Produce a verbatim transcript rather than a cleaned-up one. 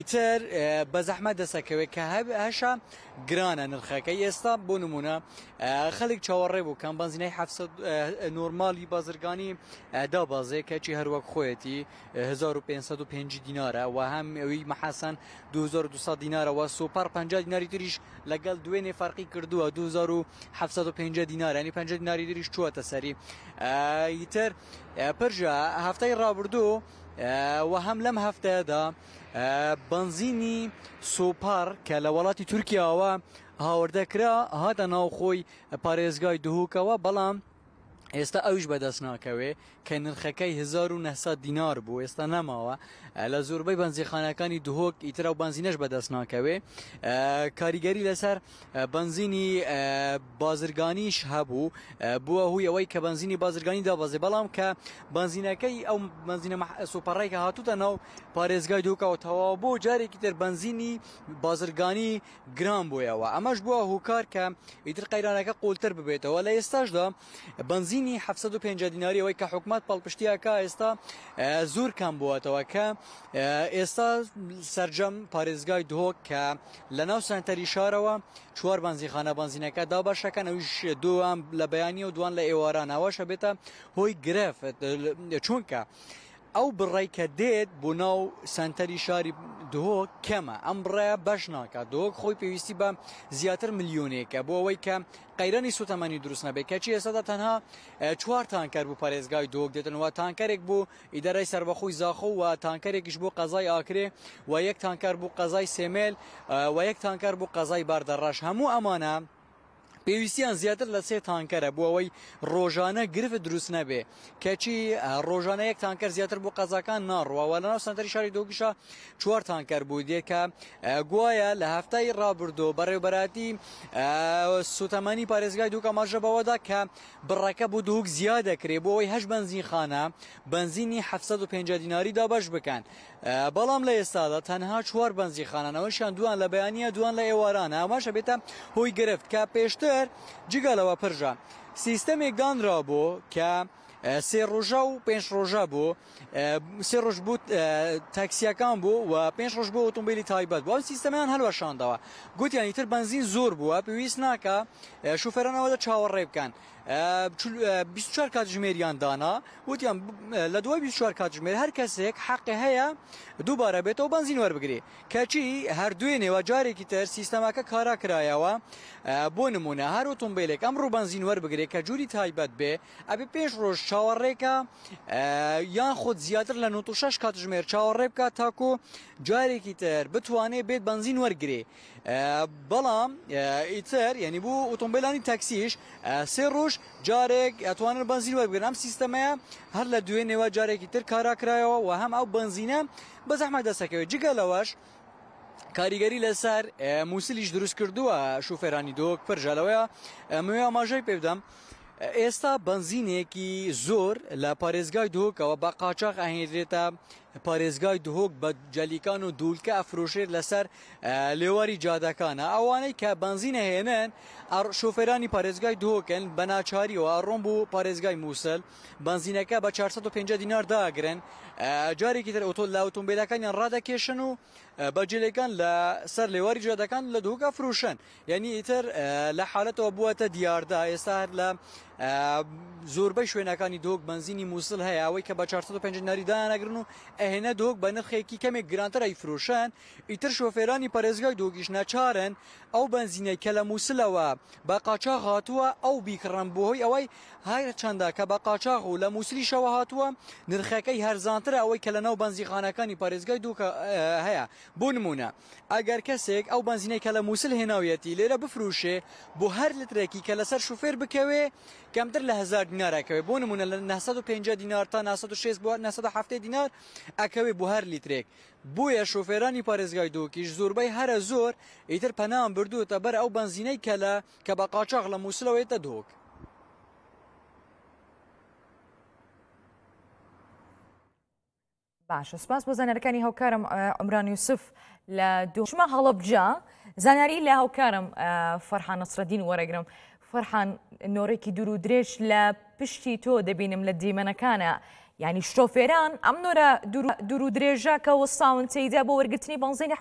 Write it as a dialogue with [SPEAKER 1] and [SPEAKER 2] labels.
[SPEAKER 1] تر بە زەحمە دەسەکەوێت کە هەشە گرانە نرخەکەی ئێستا بۆ نمونە خەڵک چاوەڕێ بوو کەم بنزینەی نۆرمالی بازرگانی دا بازێ کەچی هەروەک خۆیەتی هزار و پێنجسەد و پێنج دینارە و هەم ئەوی مەحەسەن دوو هەزار و دووسەد دینارەوە سوپەر پەنجا دیناری تریش لەگەڵ دوێنێ فەرقی کردووە دوو هەزار و حەفسەد و پێنج دینار ینی پەنجا دیناری تریش چووەتە سەری ئیتر پرژە هەفتەی ڕابردوو و هەم لەم هەفتەیەدا بنزینی سوپار کە لە وڵاتی تورکیاوە هاوردەکرا هاتە ناوخۆی پارێزگای دهۆکەوە بەڵام ئێستا ئەوش بەدەست ناکەوێ کە نرخەکەی هزار و نەسەد دینار بوو ئێستا نەماوە لە زۆربەی بنزینخانەکانی دهۆک ئیترا و بنزینەش بەدەست ناکەوێ کاریگەری لەسەر بنزینی بازرگانیش هەبوو بووە هوی ئەوەی کە بنزینی بازرگانی دابەزێ بەڵام کە بنزینەکەی ئەو بنزینە سوپەڕێک کە هاتووتە ناو پارێزگای دهۆکەوە تەواو بۆ جارێکی تر بنزینی بازرگانی گران بوویەوە ئەمەش بووە هوکار کە ئیتر قەیرانەکە قوڵتر ببێتەوە لە ئێستاشدا بنزینی حەفسەد و پێنج دیناری ئەوەی کە حکومەت پەڵپشتیاکە ئێستا زۆر کەم بووەتەوە کە ئێستا سەرجەم پارێزگای دهۆک کە لە ناو سەنتەری شارەوە چوار بنزینخانە بنزینەکە دابەشەکەن ئەویش دووان لە بەیانی و دوان لە ئێواران ئەوەشە بێتە هۆی گرفت چونکە ئەو بڕێی کە دێت بۆ ناو سنتەری شاری دهۆک کەمە ئەم بڕێە بەش ناکات دهۆک خۆی پێویستی بە زیاتر ملیۆنێکە بۆ ئەوەی کە قەیرانی سوتەمەنی دروست نەبێت کەچی ئێستادا تەنها چوار تانکەر بوو پارێزگای دهۆک دێتنەوە تانکەرێک بوو ئیدارەی سەربەخۆی زاخۆ و تانکەرێکیش بۆ قەزای ئاکرێ و یەک تانکەر بوو قەزای سێمێل و یەک تانکەر بوو قەزای باردەڕەش هەموو ئەمانە پێویستیان زیاتر لە سێ تانکەرە بۆ ئەوەی ڕۆژانە گرفت دروست نەبێ کەچی ڕۆژانە یەک تانکەر زیاتر بۆ قەزاکان ناڕوەوە لەناو سنتەری شاری دهۆکیشە چوار تانکەر بوو دێکە گوایە لە هەفتەی ڕابردۆ بەڕێوەبەراتی سوتەمەنی پارێزگای دهۆک ئاماژە بەوەدا کە بڕەکە بۆ دهۆک زیاد دەکرێ بۆ ئەوەی هەشت بنزینخانە بنزینی حەفسەد و پێنج دیناری دابەش بکەن بەڵام لە ئێستادا تەنها چوار بنزینخانەوەشیان دوان لە بەیانیە دوان لە ئێوارانە ئەماشە بێتە هۆی گرفت کە پێشتر جگەلەوە پرژە سیستەمێک دانرا بوو کە سێ ڕۆژە و پێنج ڕۆژە بوو سێ ڕۆژ بوو تاکسیەکان بوو و پێنج ڕۆژ بۆ ئۆتۆمبیلی تایبەت بوو ئەو سیستەمیان هەڵوەشاندەوە گوتیان ئیتر بنزین زۆر بووە پێویست ناکە شوفێرانەوەدا چاوەڕێ بکەن بیست و چوار کاتژمێریان دانا وتیان لە دوای بیست و چوار کاتژمێر هەر کەسێک حەقی هەیە دووبارە بێتەوە بنزین وەربگرێ کەچی هەردوێنێوە جارێکی تر سیستەمەکە کارا کرایەوە بۆ نمونە هەر ئۆتۆمبیلێک ئەمڕۆ بنزین وەربگرێ کە جووری تایبەت بێ ئەبێ پێنج ڕۆژ چاوەڕێکە یان خۆت زیاتر لە نۆ و شەش کاتژمێر چاوەڕێ بکات تاکۆ جارێکی تر بتوانێت بێت بنزین وەرگرێ بەڵام ئیتر یعنی بۆ ئۆتۆمبیلانی تاکسیش سێ ڕۆژ جارێک ئەتوانن بنزین وەربگرن ئەم سیستەمەیە هەر لە دوێنێوە جارێکی تر کارا کرایەوە و هەم ئەو بنزینە بە زەحمەت دەسەکەوێت جگەلەوەش کاریگەری لەسەر مووسلیش دروست کردووە شوفێرانی دهۆک پرژەلەوەیە موێ ئاماژەی پێ بدەم ئێستا بنزینێکی زۆر لە پارێزگای دهۆکەوە بە قاچاق ئاهێنرێتە پارێزگای دهۆک بە جەلیکان و دوولکە ئەفرۆشێت لەسەر لێواری جادەکانە ئەوانەی کە بنزینە هێنن شوفێرانی پارێزگای دهۆکن بە ناچاریەوە ئەڕۆم بوو پارێزگای مووسڵ بنزینەکە بە چارسەد و پێنج دینار داگرن جارێکی تر ئۆتۆ لە ئۆتۆمبیلەکانیان ڕادەکێشن و بە جێلەکان لە سەر لێواری جادەکان لە دهۆک ئەفرۆشن یعنی ئیتر لە حالەتەوە بووەتە دیاردا ئێستا هەر لە زۆربەی شوێنەکانی دهۆک بنزینی مووسڵ هەیە ئەوەی کە بە چارسەد و پێنج دیناری دانەگرن و ئەهێنە دهۆک بە نرخێکی کەمێک گرانتر ئەیفرۆشن ئیتر شۆفێرانی پارێزگای دهۆکیش نەچارن ئەو بنزینەی کە لە مووسڵەوە بە قاچاق هاتووە ئەو بیکڕن بۆ هۆی ئەوەی هەر چەندە کە بە قاچاق و لە مووسلیشەوە هاتووە نرخەکەی هەرزانترە ئەوەی کە لە ناو بنزینخانەکانی پارێزگای دهۆک هەیە بۆ نمونە ئەگەر کەسێک ئەو بنزینەی کە لە مووسڵ هێناویەتی لێرە بفرۆشێ بۆ هەر لترێکی کە لەسەر شوفێر بکەوێ کەمتر لە هەزار دینارەکەوێ بۆ نمونە لە نەسەد و پێنج دینار تا نەسەد و شەست بۆ نەسەد و هەفتاد دینار ئەکەوێ بۆ هەر لیترێک بۆیە شۆفێرانی پارێزگای دهۆکیش زۆربەی هەرە زۆر ئیتر پەنام بردووەتە بەر ئەو بنزینەی کە لە کە بە قاچاق لە مووسڵەوەیەتە دهۆک
[SPEAKER 2] باشە سپاس بۆ زانیاریەکانی هاوکارم عمران یوسف لە دۆشمە هەڵەبجە زانیاری لە هاوکارم فەرحان نەسرەدین وەرەگرم فەرحان نۆڕێکی دوور و درێژ لە پشتی تۆ دەبینم لە دیمەنەکانە ینی شۆفێران ئەم نۆرە دوور و درێژە کە وەستاون تێیدا بۆ وەرگرتنی بەنزینە